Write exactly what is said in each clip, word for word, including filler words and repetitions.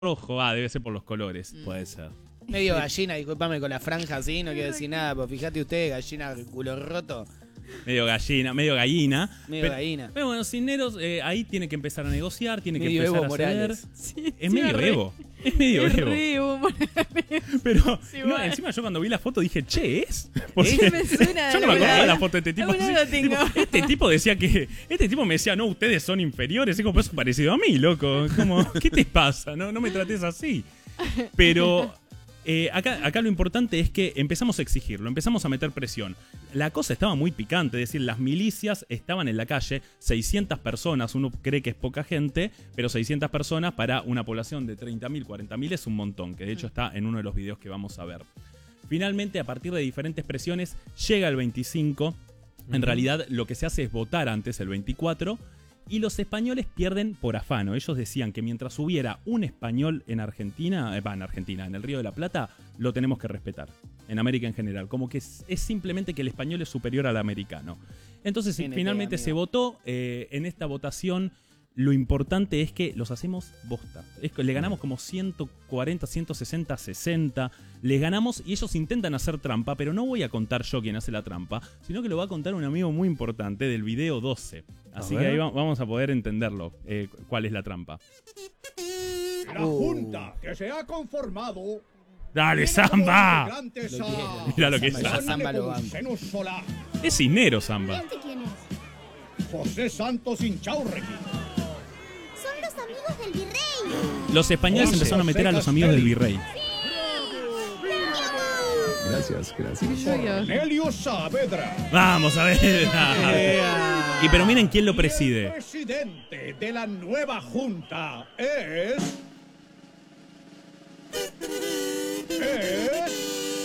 rojo. Ah, debe ser por los colores. Mm. Puede ser. Medio gallina, disculpame con la franja así, no quiero decir nada, pero fíjate usted, gallina culo roto. Medio gallina, medio gallina. Medio pero, gallina. Pero bueno, Cisneros eh, ahí tiene que empezar a negociar, tiene medio que empezar Evo a ceder. Morales. Sí, Es sí, medio re- Evo. Es medio es Evo. re Evo Morales. Pero Sí, no, bueno. encima yo cuando vi la foto dije, che, ¿es? Porque ¿Eh? Me suena yo no de me acordaba de verdad. la foto de este tipo. Alguna así, lo tengo. tipo, este tipo decía que. Este tipo me decía, no, ustedes son inferiores. Es como eso parecido a mí, loco. Como, ¿qué te pasa? No, no me trates así. Pero. Eh, acá, acá lo importante es que empezamos a exigirlo, empezamos a meter presión. La cosa estaba muy picante, es decir, las milicias estaban en la calle, seiscientas personas, uno cree que es poca gente, pero seiscientas personas para una población de treinta mil, cuarenta mil es un montón, que de hecho está en uno de los videos que vamos a ver. Finalmente, a partir de diferentes presiones, llega el veinticinco, en uh-huh. realidad lo que se hace es votar antes el veinticuatro, y los españoles pierden por afano. Ellos decían que mientras hubiera un español en Argentina, eh, en Argentina, en el Río de la Plata, lo tenemos que respetar. En América en general. Como que es, es simplemente que el español es superior al americano. Entonces, N T, finalmente amigo. se votó. Eh, en esta votación, lo importante es que los hacemos bosta. Es que le ganamos como ciento cuarenta, ciento sesenta, sesenta. Les ganamos y ellos intentan hacer trampa, pero no voy a contar yo quién hace la trampa, sino que lo va a contar un amigo muy importante del video doce. Así que ahí va, vamos a poder entenderlo, eh, cuál es la trampa. La Junta que se ha conformado... ¡Dale, Samba! Mira lo que es Samba. Samba lo banco. Es Cisneros, Samba. ¿Quién es? José Santos Inchaurregui. Son los amigos del virrey. Los españoles José empezaron a meter a los amigos del virrey. Gracias, gracias. Cornelio Saavedra. Vamos a ver. Y pero miren quién lo preside. El presidente de la nueva Junta es... Es...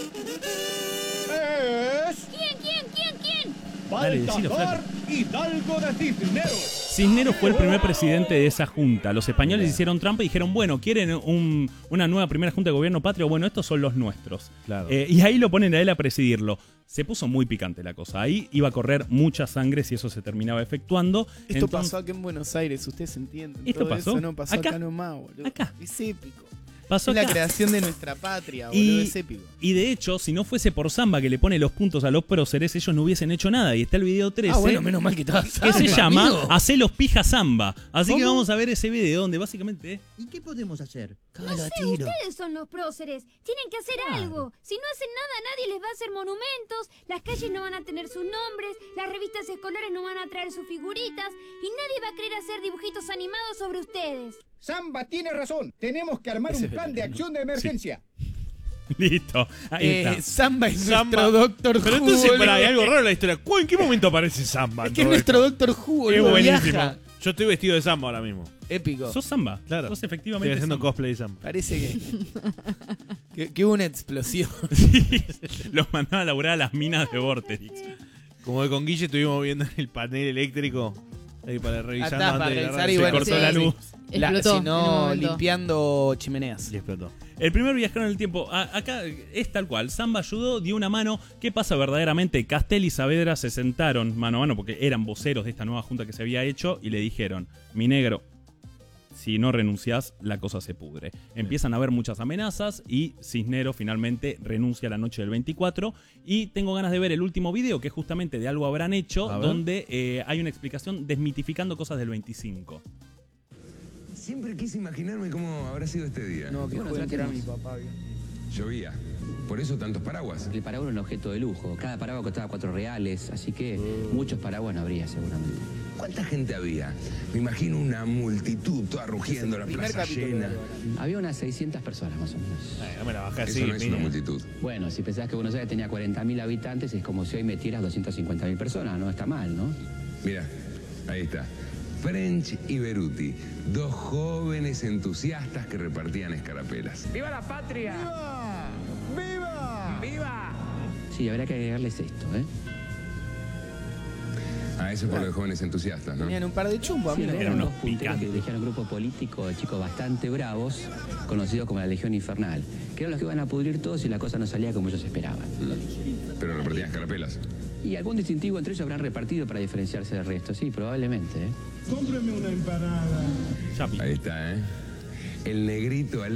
Es... ¿Quién, quién, quién, quién? Dale, decilo, Baltasar Hidalgo de Cisneros. Cisneros fue el primer presidente de esa junta. Los españoles hicieron trampa y dijeron, bueno, ¿quieren un, una nueva primera junta de gobierno patrio? Bueno, estos son los nuestros. Claro. Eh, y ahí lo ponen a él a presidirlo. Se puso muy picante la cosa. Ahí iba a correr mucha sangre si eso se terminaba efectuando. Esto Entonces, pasó aquí en Buenos Aires, ustedes entienden. ¿Esto Todo pasó? Eso no pasó acá, ¿Acá? nomás, boludo. Acá. Es épico. pasó es acá. la creación de nuestra patria, boludo, Y, es épico. y de hecho, si no fuese por Samba que le pone los puntos a los próceres, ellos no hubiesen hecho nada. Y está el video trece. Ah, bueno, menos mal que estaba que Samba, se llama amigo. Hacé los pija Samba. Así ¿Cómo? que vamos a ver ese video donde básicamente... ¿Y qué podemos hacer? No sé, ustedes son los próceres. Tienen que hacer algo. Si no hacen nada, nadie les va a hacer monumentos, las calles no van a tener sus nombres, las revistas escolares no van a traer sus figuritas y nadie va a querer hacer dibujitos animados sobre ustedes. Samba tiene razón. Tenemos que armar Ese un es plan de veterano. acción de emergencia. Listo. Ahí Eh, está. Samba es Samba. nuestro Doctor Pero Who. entonces, boludo. pará, hay algo raro en la historia. ¿Cu- ¿En qué momento aparece Samba? Es en que es todo nuestro esto? Doctor Who, Es boludo, buenísimo. viaja. Yo estoy vestido de Samba ahora mismo. Épico. Sos Samba. Claro. Sos Estoy efectivamente haciendo Samba. cosplay de Samba. Parece que, que, que hubo una explosión. Sí, los mandaba a laburar a las minas de Vorterix. Como que con Guille estuvimos viendo el panel eléctrico ahí para revisando Atrás, para antes de la revisar radio. y Se bueno, cortó sí, la sí. luz. La- Explotó si en un no, momento. limpiando chimeneas. Y explotó. El primer viajero en el tiempo. A- acá es tal cual. Samba ayudó, dio una mano. ¿Qué pasa verdaderamente? Castel y Saavedra se sentaron mano a mano porque eran voceros de esta nueva junta que se había hecho y le dijeron, mi negro, si no renunciás, la cosa se pudre. Empiezan a haber muchas amenazas y Cisneros finalmente renuncia la noche del veinticuatro. Y tengo ganas de ver el último video, que es justamente de algo habrán hecho, A ver. donde eh, hay una explicación desmitificando cosas del veinticinco. Siempre quise imaginarme cómo habrá sido este día. No, que Bueno, juega que era mi tratemos. papá. bien. Llovía. Por eso tantos paraguas. El paraguas era un objeto de lujo. Cada paraguas costaba cuatro reales, así que muchos paraguas no habría seguramente. ¿Cuánta gente había? Me imagino una multitud toda rugiendo, la Primer plaza capítulo. llena. de ahora. Había unas seiscientas personas más o menos. Ay, no me la bajé así. Eso no es una mira. multitud. Bueno, si pensás que Buenos Aires tenía cuarenta mil habitantes, es como si hoy metieras doscientas cincuenta mil personas, no está mal, ¿no? Mira, ahí está. French y Beruti, dos jóvenes entusiastas que repartían escarapelas. ¡Viva la patria! ¡Viva! ¡Viva! Sí, habría que agregarles esto, ¿eh? Ah, eso por los jóvenes entusiastas, ¿no? Tenían un par de chumbos, Sí, amigo. eran eran unos dos punteros que picantes. dirigían un grupo político de chicos bastante bravos, conocidos como la Legión Infernal, que eran los que iban a pudrir todo si la cosa no salía como ellos esperaban. Pero repartían escarapelas. Y algún distintivo entre ellos habrán repartido para diferenciarse del resto, sí, probablemente, ¿eh? Cómpreme una empanada. Ya vi. Ahí está, ¿eh? el negrito